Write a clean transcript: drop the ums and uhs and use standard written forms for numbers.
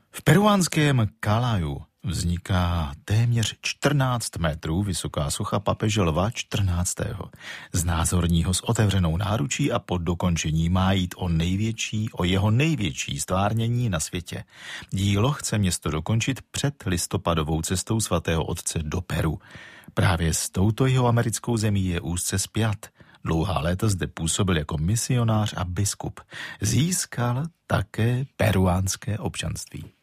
V peruánském Calaju vzniká téměř 14 metrů vysoká socha papeže Lva 14. Znázorní s otevřenou náručí a po dokončení má jít o jeho největší stvárnění na světě. Dílo chce město dokončit před listopadovou cestou svatého otce do Peru. Právě s touto jihoamerickou zemí je úzce spjat. Dlouhá léta zde působil jako misionář a biskup. Získal také peruánské občanství.